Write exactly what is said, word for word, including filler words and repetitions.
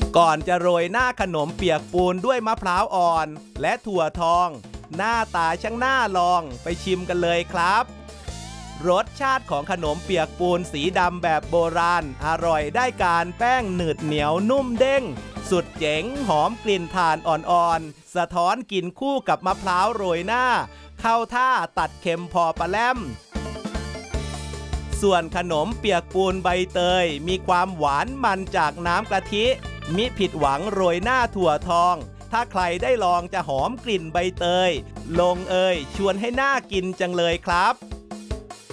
ก่อนจะโรยหน้าขนมเปียกปูนด้วยมะพร้าวอ่อนและถั่วทองหน้าตาช่างน่าลองไปชิมกันเลยครับรสชาติของขนมเปียกปูนสีดำแบบโบราณอร่อยได้การแป้งหนืดเหนียวนุ่มเด้งสุดเจ๋งหอมกลิ่นถ่านอ่อนๆสะท้อนกินคู่กับมะพร้าวโรยหน้าเข้าท่าตัดเค็มพอปะแล่มส่วนขนมเปียกปูนใบเตยมีความหวานมันจากน้ำกะทิมิผิดหวังโรยหน้าถั่วทองถ้าใครได้ลองจะหอมกลิ่นใบเตยลงเอยชวนให้น่ากินจังเลยครับ